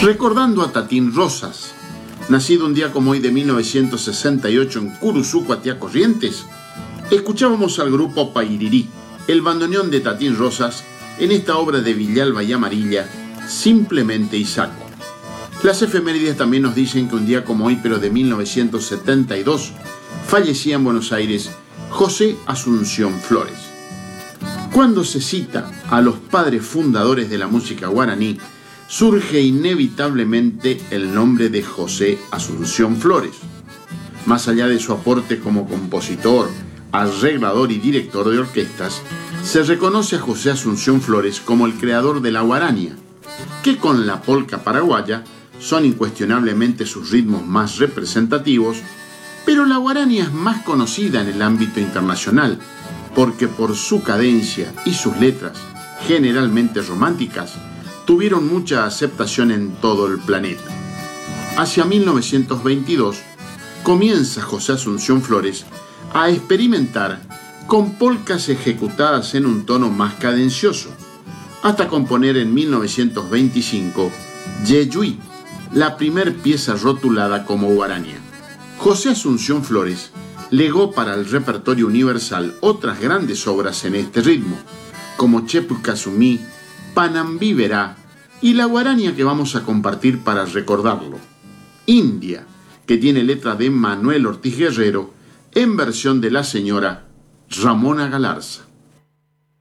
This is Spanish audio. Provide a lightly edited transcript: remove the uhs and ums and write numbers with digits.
Recordando a Tatín Rosas, nacido un día como hoy de 1968 en Curuzú, Tía Corrientes, escuchábamos al grupo Pairirí, el bandoneón de Tatín Rosas, en esta obra de Villalba y Amarilla, Simplemente Isaco. Las efemérides también nos dicen que un día como hoy, pero de 1972, fallecía en Buenos Aires José Asunción Flores. Cuando se cita a los padres fundadores de la música guaraní, surge inevitablemente el nombre de José Asunción Flores. Más allá de su aporte como compositor, arreglador y director de orquestas, se reconoce a José Asunción Flores como el creador de la guarania, que con la polca paraguaya son incuestionablemente sus ritmos más representativos, pero la guarania es más conocida en el ámbito internacional, porque por su cadencia y sus letras, generalmente románticas, tuvieron mucha aceptación en todo el planeta. Hacia 1922, comienza José Asunción Flores a experimentar con polcas ejecutadas en un tono más cadencioso, hasta componer en 1925 Yeyuí, la primer pieza rotulada como guarania. José Asunción Flores legó para el repertorio universal otras grandes obras en este ritmo, como Chepucasumí, Panambí Verá y la guarania que vamos a compartir para recordarlo, India, que tiene letra de Manuel Ortiz Guerrero en versión de la señora Ramona Galarza.